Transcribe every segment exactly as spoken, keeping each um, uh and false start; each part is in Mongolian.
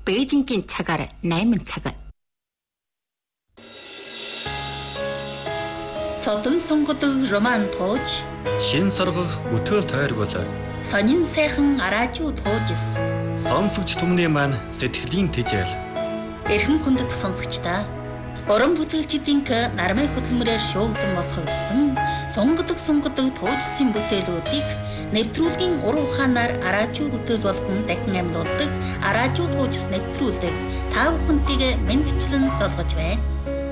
Бээжингийн цагаар найман цаг. Содон сонгодог роман тууж, шин соргох өтөөл тойргол, сонин сайхан араажуу туужс. Сонсогч түмний маань сэтгэлийн тэжээл. Эрхэм хүндэт сонсогчдаа уран бүтээлчдийн нармай хөдөлмөрөөр шоугдан босгогдсон сонгодог сонгодог туужсын бүтээлүүдийг нэвтрүүлгийн уран ухаанаар араажуу бүтээл болгон дахин амьдуулдаг араажуу туужс нэвтрүүлдэг та бүхэнтэйг мэндчлэн золгож байна.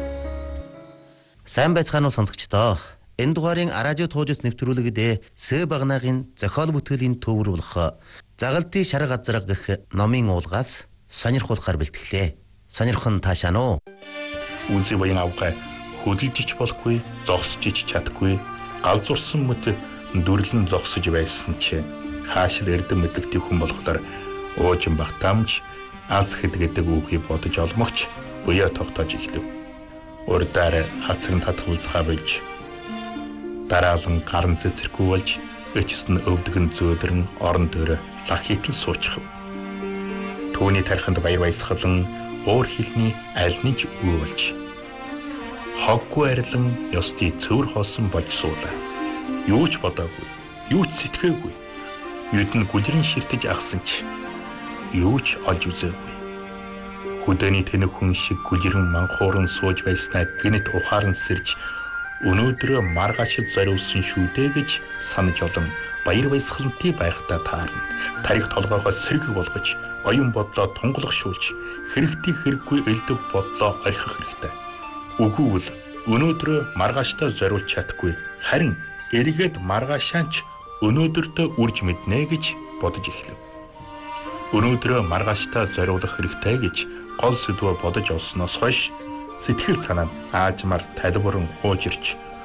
Сайн байцгаана уу сонсогчдоо. Энэ дугаарын араажуу туужс нэвтрүүлэгдээ Сэ Багнаагийн зохиол бүтээлийн төвөр болох Загалдын шар газар гэх номын уулгаас сонирхуулахар бэлтгэлээ. Сонирхон таашаана уу? Үнсээ баян авгай хөдөлж болохгүй, зогсож чадахгүй, галзуурсан мэт дүрлэн зогсож байсан ч хаашил эрдэм мэдлэгтэй хүн болохоор уужин багтаамж аз хэдгэдэг үгийг бодож олмогч буяа тогтоож эхлэв. Урдаар хасрын татгуулцгаа болж дараалан гарын цэцэрхүү болж эцэст нь өвдгөн зөөдрөн орон дээр лах хитэл суучхав. Түүний тархинд баяр баясгалан уур хилний альны ч үгүй болж хоггүй арилан ёсти цөвөр хоосон болж суулаа. Юу ч бодоогүй, юу ч сэтгэгээгүй. Юуд нь гүлрэн ширтэж агсан ч юу ч олж үзээгүй. Хүдээний тэнэг хүн шиг гүлрэн манхууран сууж байснаа гинэт ухаан сэрж өнөөдрөө маргаашид зориулсан шүү дээ гэж санаж олон баяр баясгалантай байхдаа таарна. Тарих толгоогоо сэрэг болгож, оюун бодлоо тунгалахшуулж, хэрэгтэй хэрэггүй элдв бодлоо орхих хэрэгтэй. Үгүй л өнөөдрөө маргааштай зориулж чадахгүй, харин эргээд маргаашаанч өнөөдөртөө үрж мэднэ гэж бодож эхлэв. Өнөөдрөө маргааштай зориулах хэрэгтэй гэж гол сэдвээ бодож олсноос хойш сэтгэл санаа нь аажмаар тайлбарн уужирч